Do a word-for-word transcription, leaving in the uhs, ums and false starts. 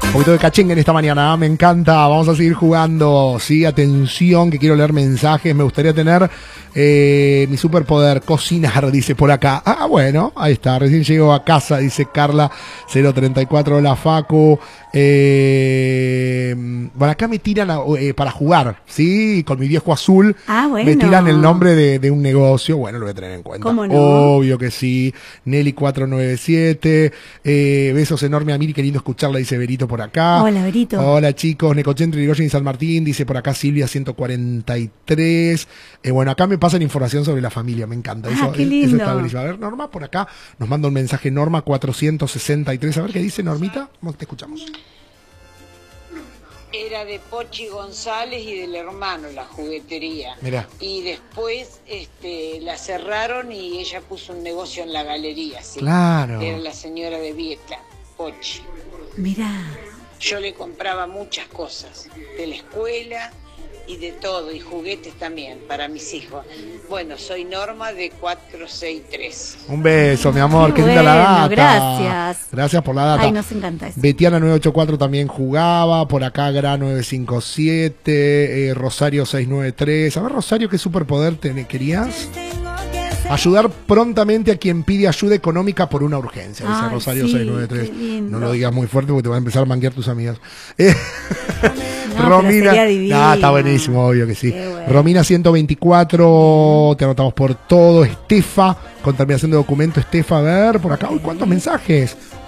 Un poquito de cachengue en esta mañana, ¿eh? Me encanta, vamos a seguir jugando, sí, atención, que quiero leer mensajes, me gustaría tener eh, mi superpoder, cocinar, dice por acá. Ah, bueno, ahí está, recién llego a casa, dice Carla, cero treinta y cuatro, hola Facu. Eh, bueno, acá me tiran a, eh, para jugar, sí, con mi viejo azul, ah, bueno. me tiran el nombre de, de un negocio, bueno, lo voy a tener en cuenta. ¿Cómo no? Obvio que sí, Nelly cuatro nueve siete, eh, besos enormes a Miri, queriendo escucharla, dice Berito por acá. Hola, Berito. Hola chicos, Necocentro, Irigoyen y San Martín, dice por acá Silvia ciento cuarenta y tres. Eh, bueno, acá me pasan información sobre la familia, me encanta. Ah, eso, qué lindo. Eso está buenísimo. A ver, Norma, por acá nos manda un mensaje, Norma cuatrocientos sesenta y tres. A ver qué dice Normita. Vamos, te escuchamos. Era de Pochi González y del hermano la juguetería. Mirá. Y después este, la cerraron y ella puso un negocio en la galería. ¿Sí? Claro. Era la señora de Vietla, Pochi. Mirá. Yo le compraba muchas cosas, de la escuela y de todo, y juguetes también para mis hijos. Bueno, soy Norma de cuatro seis tres. Un beso, mi amor, qué, Qué linda la bueno, data. gracias. Gracias por la data. Ay, nos encanta eso. Betiana nueve ocho cuatro también jugaba, por acá Gra nueve cinco siete, eh, Rosario seis nueve tres. A ver, Rosario, ¿qué superpoder te querías? Ayudar prontamente a quien pide ayuda económica por una urgencia, dice Ay, Rosario sí, seis nueve tres. qué lindo. No lo digas muy fuerte porque te van a empezar a manguear tus amigas. Eh, No, Romina. pero sería divino. Ah, está buenísimo, obvio que sí. Qué bueno. Romina ciento veinticuatro, te anotamos por todo. Estefa, con terminación de documento, Estefa, a ver, por acá. Uy, ¿cuántos mensajes?